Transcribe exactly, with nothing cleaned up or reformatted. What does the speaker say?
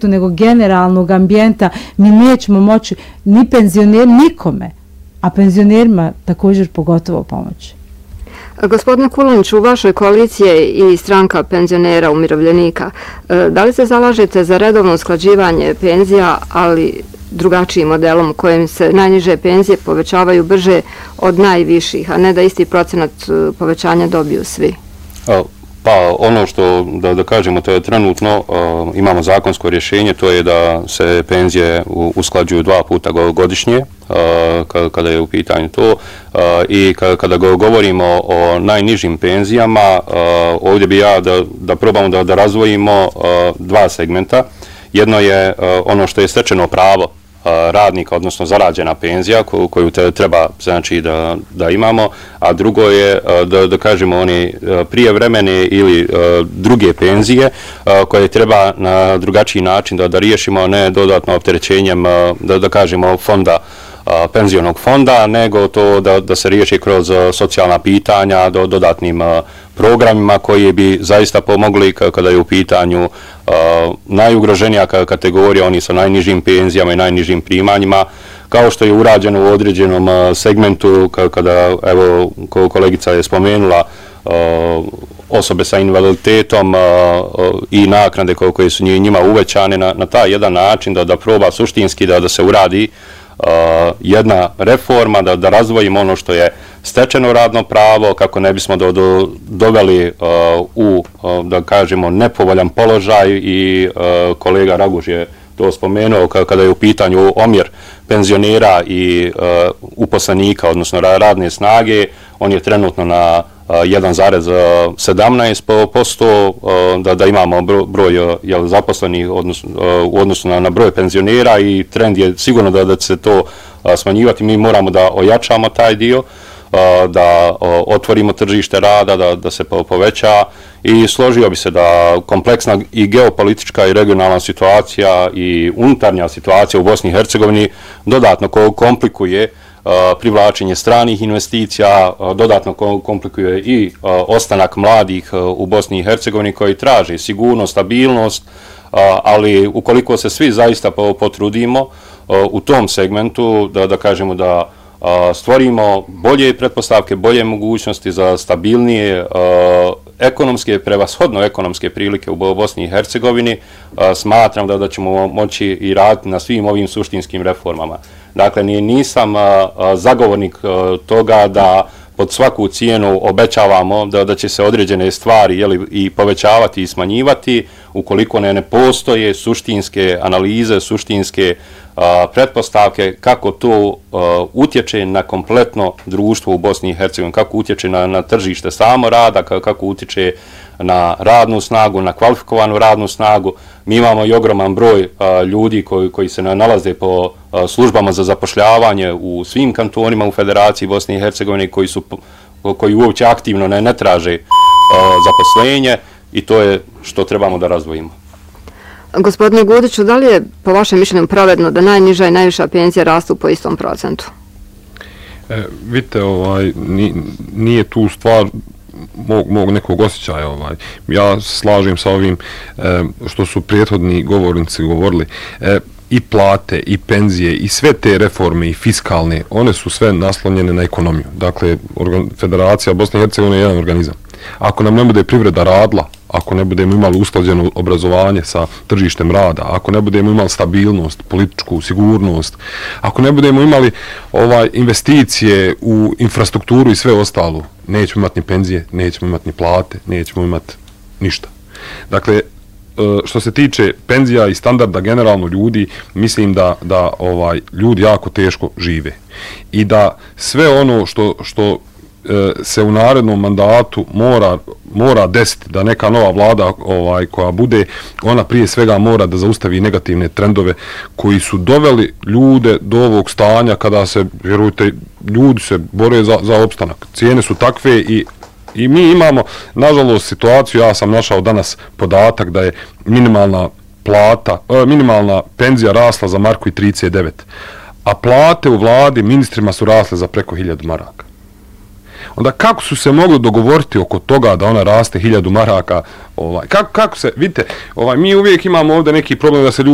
aspektu, nego generalnog ambijenta, mi nećemo moći ni penzioner, nikome, a penzionerima također pogotovo pomoći. Gospodine Kulanić, u vašoj koaliciji je i stranka penzionera umirovljenika. Da li se zalažete za redovno usklađivanje penzija, ali drugačijim modelom kojim se najniže penzije povećavaju brže od najviših, a ne da isti procenat povećanja dobiju svi? Pa ono što, da, da kažemo, to je trenutno, uh, imamo zakonsko rješenje, to je da se penzije usklađuju dva puta godišnje, uh, kada je u pitanju to. Uh, I kada, kada govorimo o najnižim penzijama, uh, ovdje bi ja da, da probamo da, da razvojimo uh, dva segmenta. Jedno je uh, ono što je stečeno pravo radnika, odnosno zarađena penzija koju, koju te treba, znači, da, da imamo, a drugo je da, da kažemo one prijevremene ili druge penzije koje treba na drugačiji način da, da riješimo, ne dodatno opterećenjem, da, da kažemo, fonda, penzionog fonda, nego to da, da se riješi kroz socijalna pitanja, do dodatnim programima koji bi zaista pomogli kada je u pitanju uh, najugroženija kategorija, oni sa najnižim penzijama i najnižim primanjima, kao što je urađeno u određenom uh, segmentu, kada, evo, kolegica je spomenula, uh, osobe sa invaliditetom uh, uh, i naknade koje su njima uvećane na, na taj jedan način, da, da proba suštinski da, da se uradi Uh, jedna reforma, da, da razvojimo ono što je stečeno radno pravo, kako ne bismo do, do, doveli uh, u, uh, da kažemo, nepovoljan položaj i uh, kolega Raguž je to spomenuo kada je u pitanju omjer penzionera i uh, uposlenika, odnosno radne snage, on je trenutno na jedan zarez sedamnaest posto, da, da imamo broj jel, zaposlenih odnosno, u odnosu na, na broj penzionera i trend je sigurno da, da će se to smanjivati. Mi moramo da ojačamo taj dio, da otvorimo tržište rada, da, da se poveća i složio bi se da kompleksna i geopolitička i regionalna situacija i unutarnja situacija u Bosni i Hercegovini dodatno komplikuje privlačenje stranih investicija, dodatno komplikuje i ostanak mladih u Bosni i Hercegovini koji traže sigurnost, stabilnost, ali ukoliko se svi zaista potrudimo u tom segmentu, da, da kažemo da stvorimo bolje pretpostavke, bolje mogućnosti za stabilnije ekonomske, prevashodno ekonomske prilike u Bosni i Hercegovini, smatram da, da ćemo moći i raditi na svim ovim suštinskim reformama. Dakle, nisam zagovornik toga da pod svaku cijenu obećavamo da, da će se određene stvari jeli, i povećavati i smanjivati, ukoliko ne, ne postoje suštinske analize, suštinske a, pretpostavke kako to a, utječe na kompletno društvo u Bosni i Hercegovini, kako utječe na, na tržište samo rada, kako utječe na radnu snagu, na kvalifikovanu radnu snagu. Mi imamo i ogroman broj a, ljudi koji, koji se nalaze po a, službama za zapošljavanje u svim kantonima u Federaciji Bosne i Hercegovine koji su koji uopće aktivno ne, ne traže a, zaposlenje i to je što trebamo da razvojimo. Gospodine Gudiću, da li je po vašem mišljenju pravedno da najniža i najviša penzija rastu po istom procentu? E, vidite, ovaj, nije tu stvar mog, mog nekog osjećaja. Ovaj. Ja slažem sa ovim e, što su prethodni govornici govorili. E, i plate, i penzije, i sve te reforme, i fiskalne, one su sve naslonjene na ekonomiju. Dakle, organ, Federacija Bosne i Hercegovine je jedan organizam. Ako nam ne bude privreda radila, ako ne budemo imali usklađeno obrazovanje sa tržištem rada, ako ne budemo imali stabilnost, političku sigurnost, ako ne budemo imali ovaj investicije u infrastrukturu i sve ostalo, nećemo imati ni penzije, nećemo imati ni plate, nećemo imati ništa. Dakle, što se tiče penzija i standarda generalno ljudi, mislim da, da ovaj ljudi jako teško žive. I da sve ono što, što se u narednom mandatu mora, mora desiti, da neka nova vlada ovaj, koja bude, ona prije svega mora da zaustavi negativne trendove koji su doveli ljude do ovog stanja kada se, vjerujte, ljudi se bore za, za opstanak. Cijene su takve i I mi imamo, nažalost, situaciju, ja sam našao danas podatak da je minimalna plata, e, minimalna penzija rasla za marku i trideset devet, a plate u vladi ministrima su rasle za preko hiljadu maraka. Onda kako su se mogli dogovoriti oko toga da ona raste hiljadu maraka? Ovaj, kako, kako se, vidite, ovaj, mi uvijek imamo ovdje neki problem da se ljudi